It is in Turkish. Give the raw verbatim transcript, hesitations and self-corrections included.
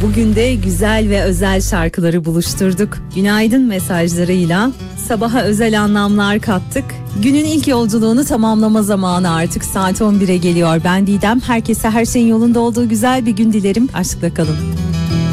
Bugün de güzel ve özel şarkıları buluşturduk. Günaydın mesajlarıyla sabaha özel anlamlar kattık. Günün ilk yolculuğunu tamamlama zamanı artık. Saat on bire geliyor. Ben Didem. Herkese her şeyin yolunda olduğu güzel bir gün dilerim. Aşkla kalın.